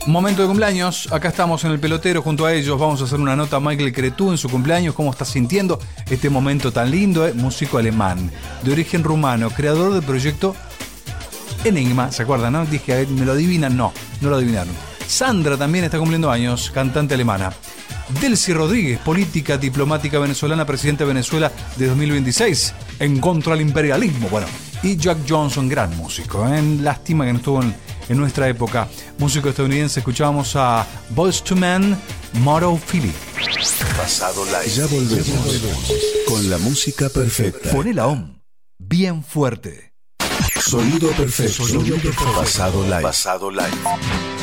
Momento de cumpleaños, acá estamos en el pelotero junto a ellos. Vamos a hacer una nota a Michael Cretu en su cumpleaños. ¿Cómo está sintiendo este momento tan lindo? Músico alemán, de origen rumano, creador del proyecto Enigma. ¿Se acuerdan, no? Dije, ¿me lo adivinan? No lo adivinaron. Sandra también está cumpliendo años, cantante alemana. Delcy Rodríguez, política diplomática venezolana, presidenta de Venezuela de 2026, en contra del imperialismo. Bueno, y Jack Johnson, gran músico. Lástima que no estuvo en nuestra época. Músico estadounidense, escuchábamos a Boyz II Men, Motto Philly. Pasado Live. Ya volvemos con la música perfecta. Poné la OM bien fuerte. Sonido perfecto. Pasado Live. Pasado Live.